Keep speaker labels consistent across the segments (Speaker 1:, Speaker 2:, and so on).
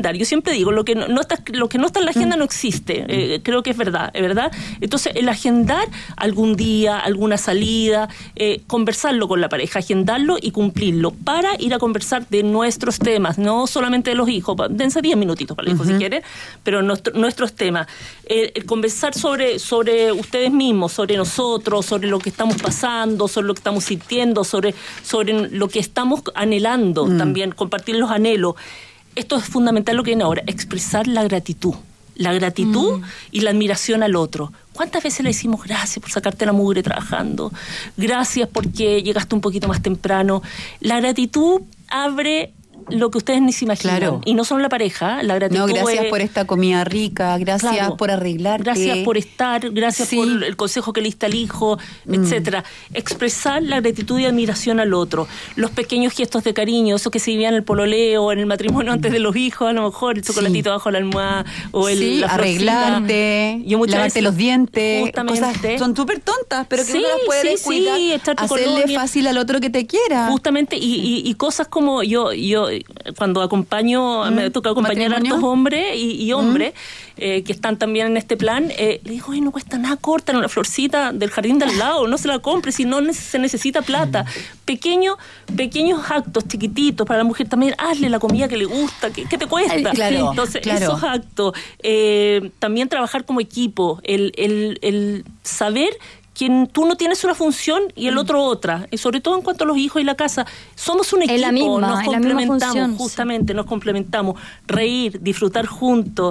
Speaker 1: agendar. Yo siempre digo, lo que no está en la agenda no existe. Creo que es verdad. Entonces, el agendar algún día, alguna salida, conversarlo con la pareja, agendarlo y cumplirlo para ir a conversar de nuestros temas, no solamente de los hijos. Dense 10 minutitos para el hijo si quieren, pero nuestros temas. Conversar sobre ustedes mismos, sobre nosotros, sobre lo que estamos pasando, sobre lo que estamos sintiendo, sobre lo que estamos anhelando también, compartir los anhelos. Esto es fundamental lo que viene ahora, expresar la gratitud. La gratitud y la admiración al otro. ¿Cuántas veces le decimos gracias por sacarte la mugre trabajando? Gracias porque llegaste un poquito más temprano. La gratitud abre lo que ustedes ni se imaginan. Claro. Y no solo la pareja, la gratitud. No,
Speaker 2: gracias por esta comida rica, gracias por arreglarte.
Speaker 1: Gracias por estar, gracias por el consejo que le diste al hijo, etcétera. Expresar la gratitud y admiración al otro. Los pequeños gestos de cariño, eso que se vivía en el pololeo, en el matrimonio antes de los hijos, a lo mejor el chocolatito bajo la almohada, o la
Speaker 2: arreglarte, lavarte los dientes, cosas son súper tontas, pero que uno las puede cuidar, hacerle fácil al otro que te quiera.
Speaker 1: Justamente, y cosas como yo cuando acompaño, me toca acompañar a hartos hombres y hombres que están también en este plan, le digo, no cuesta nada, cortan una florcita del jardín de al lado, no se la compre, si no se necesita plata. Pequeños actos chiquititos para la mujer también, hazle la comida que le gusta, ¿qué te cuesta?
Speaker 2: Claro,
Speaker 1: entonces, esos actos, también trabajar como equipo, el saber que tú no tienes una función y el otro otra, y sobre todo en cuanto a los hijos y la casa, somos un equipo, nos complementamos, justamente, nos complementamos, reír, disfrutar juntos.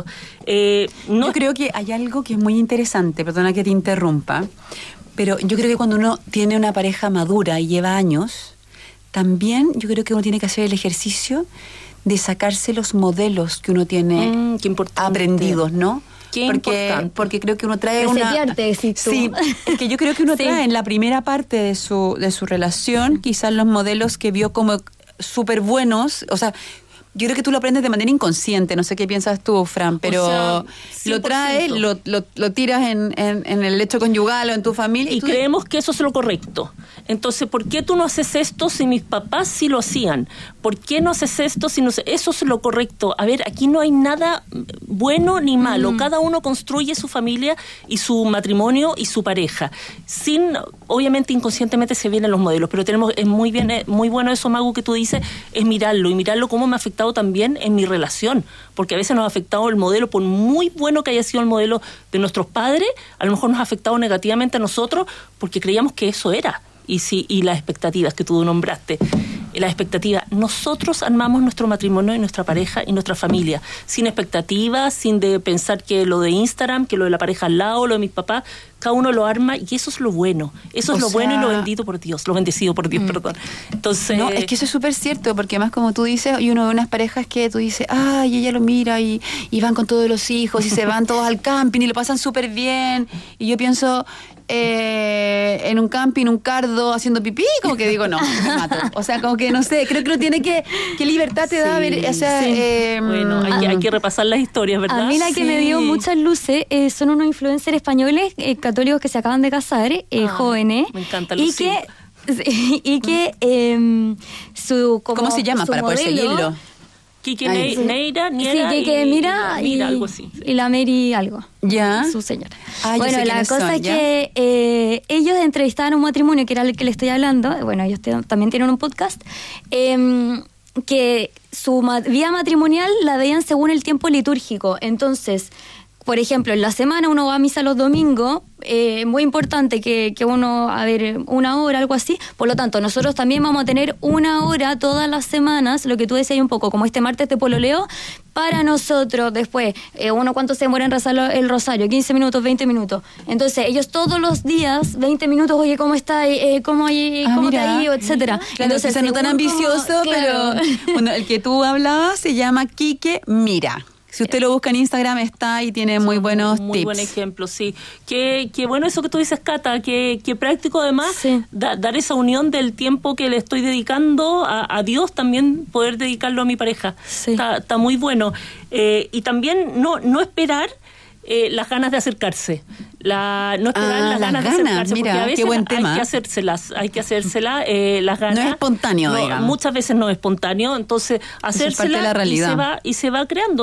Speaker 2: Yo creo que hay algo que es muy interesante, perdona que te interrumpa, pero yo creo que cuando uno tiene una pareja madura y lleva años, también yo creo que uno tiene que hacer el ejercicio de sacarse los modelos que uno tiene aprendidos, ¿no? Porque creo que uno trae Sí, es que yo creo que uno trae en la primera parte de su relación quizás los modelos que vio como súper buenos, o sea, yo creo que tú lo aprendes de manera inconsciente, no sé qué piensas tú, Fran, pero lo traes, lo tiras en el lecho conyugal o en tu familia.
Speaker 1: Y creemos que eso es lo correcto. Entonces, ¿por qué tú no haces esto si mis papás sí lo hacían? ¿Por qué no haces esto si no sé? Eso es lo correcto. A ver, aquí no hay nada bueno ni malo. Cada uno construye su familia y su matrimonio y su pareja. Obviamente, inconscientemente se vienen los modelos, pero es muy bueno eso, Magu, que tú dices, es mirarlo cómo me ha afectado también en mi relación, porque a veces nos ha afectado el modelo, por muy bueno que haya sido el modelo de nuestros padres, a lo mejor nos ha afectado negativamente a nosotros porque creíamos que eso era. Y las expectativas que tú nombraste, las expectativas, nosotros armamos nuestro matrimonio y nuestra pareja y nuestra familia, sin expectativas, sin de pensar que lo de Instagram, que lo de la pareja al lado, lo de mis papás, cada uno lo arma, y eso es lo bueno, bueno y lo bendito por Dios, lo bendecido por Dios, perdón. Entonces,
Speaker 2: no, es que eso es súper cierto, porque además, como tú dices, y uno ve unas parejas que tú dices, ay, ella lo mira y van con todos los hijos y se van todos al camping y lo pasan súper bien, y yo pienso en un camping, un cardo haciendo pipí, como que digo, no, me mato. O sea, como que no sé, creo que uno tiene qué libertad te da ver, o sea,
Speaker 1: bueno, hay que repasar las historias, ¿verdad?
Speaker 3: A mí la que me dio muchas luces son unos influencers españoles católicos que se acaban de casar, jóvenes.
Speaker 1: Me encanta
Speaker 3: Lucía. Y que
Speaker 2: ¿cómo se llama para poder seguirlo?
Speaker 1: Quique Neira,
Speaker 3: Quique Mira
Speaker 1: algo así.
Speaker 3: Y la Mary algo.
Speaker 2: Ya.
Speaker 3: Su señora.
Speaker 2: Bueno,
Speaker 3: la cosa es que ellos entrevistaban un matrimonio, que era el que le estoy hablando. Bueno, ellos también tienen un podcast. Que su vida matrimonial la veían según el tiempo litúrgico. Entonces, por ejemplo, en la semana uno va a misa los domingos, muy importante que uno, una hora, algo así. Por lo tanto, nosotros también vamos a tener una hora todas las semanas, lo que tú decías un poco, como este martes de pololeo, para nosotros. Después, ¿cuánto se demora en rezar el rosario? 15 minutos, 20 minutos. Entonces, ellos todos los días, 20 minutos, oye, ¿cómo está? ¿Cómo te ha ido? Etcétera.
Speaker 2: Claro, entonces, no tan ambicioso, pero bueno, el que tú hablabas se llama Quique Mira. Si usted lo busca en Instagram, está y tiene muy buenos tips.
Speaker 1: Muy buen ejemplo, sí. Qué bueno eso que tú dices, Cata, que práctico además, dar esa unión del tiempo que le estoy dedicando a Dios, también poder dedicarlo a mi pareja. Sí. Está muy bueno. Y también no esperar las ganas de acercarse. No esperar las ganas de acercarse,
Speaker 2: mira,
Speaker 1: porque a veces
Speaker 2: qué buen tema.
Speaker 1: hay que hacérselas, las ganas.
Speaker 2: No es espontáneo, digamos.
Speaker 1: Muchas veces no es espontáneo, entonces hacérsela y se va creando.